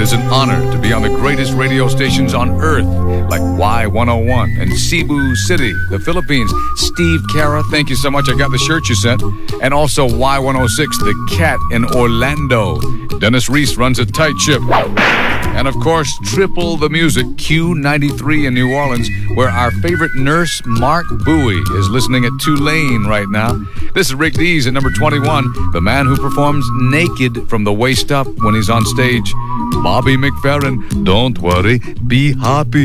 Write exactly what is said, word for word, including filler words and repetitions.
is an honor to be on the greatest radio stations on earth, like Y one oh one in Cebu City, the Philippines. Steve Cara, thank you so much. I got the shirt you sent. And also Y one oh six, The Cat in Orlando. Dennis Reese runs a tight ship. And of course, triple the music, Q ninety-three in New Orleans, where our favorite nurse, Mark Bowie, is listening at Tulane right now. This is Rick Dees at number twenty-one, the man who performs naked from the waist up when he's on stage. Bobby McFerrin, don't worry, be happy.